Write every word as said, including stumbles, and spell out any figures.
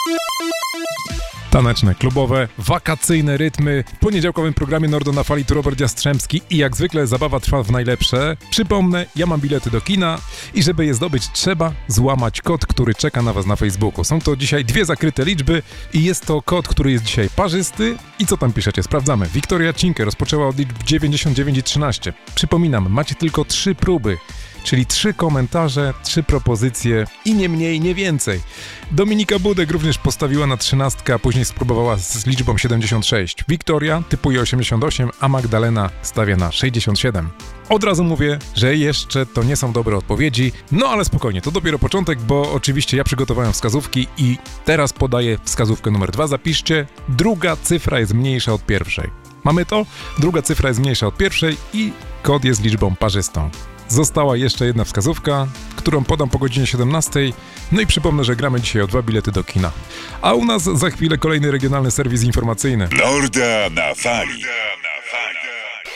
Taneczne, klubowe, wakacyjne rytmy. W poniedziałkowym programie Nordo na Fali tu Robert Jastrzębski i jak zwykle zabawa trwa w najlepsze. Przypomnę, ja mam bilety do kina i żeby je zdobyć, trzeba złamać kod, który czeka na was na Facebooku. Są to dzisiaj dwie zakryte liczby i jest to kod, który jest dzisiaj parzysty. I co tam piszecie? Sprawdzamy. Wiktoria Cinkę rozpoczęła od liczb dziewięćdziesiąt dziewięć i trzynaście. Przypominam, macie tylko trzy próby. Czyli trzy komentarze, trzy propozycje i nie mniej, nie więcej. Dominika Budek również postawiła na trzynastkę, a później spróbowała z liczbą siedemdziesiąt sześć. Wiktoria typuje osiemdziesiąt osiem, a Magdalena stawia na sześćdziesiąt siedem. Od razu mówię, że jeszcze to nie są dobre odpowiedzi, no ale spokojnie, to dopiero początek, bo oczywiście ja przygotowałem wskazówki i teraz podaję wskazówkę numer dwa. Zapiszcie, druga cyfra jest mniejsza od pierwszej. Mamy to? Druga cyfra jest mniejsza od pierwszej i kod jest liczbą parzystą. Została jeszcze jedna wskazówka, którą podam po godzinie siedemnastej. No i przypomnę, że gramy dzisiaj o dwa bilety do kina. A u nas za chwilę kolejny regionalny serwis informacyjny. Norda na Fali.